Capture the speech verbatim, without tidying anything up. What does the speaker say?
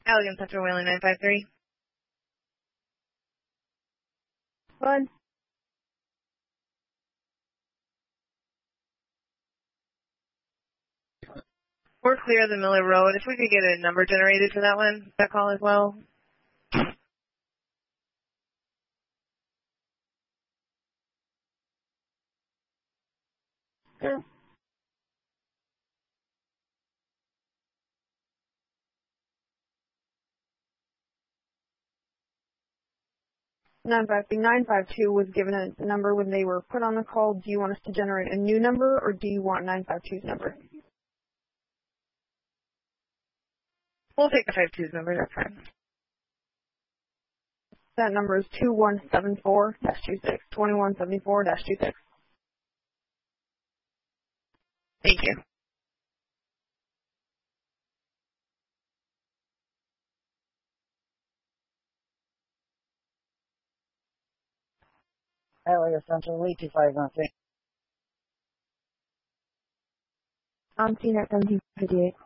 Allegan Central Whaling nine five three. Fun. We're clear of the Miller Road. If we could get a number generated for that one, that call as well. Sure. nine five three nine five two was given a number when they were put on the call. Do you want us to generate a new number, or do you want nine five two's number? We'll take the five two's number, that's fine. That number is two one seven four dash two six, two one seven four dash two six. Thank you. Allegan Central, Lee two five one three. I'm seeing at seventeen fifty-eight.